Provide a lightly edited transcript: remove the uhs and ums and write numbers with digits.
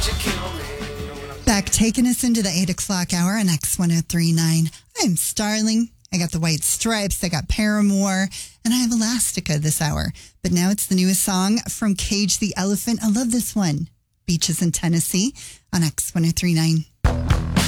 Back taking us into the 8 o'clock hour on X1039. I'm Starling. I got the White Stripes, I got Paramore, and I have Elastica this hour. But now it's the newest song from Cage the Elephant. I love this one. Beaches in Tennessee on X1039.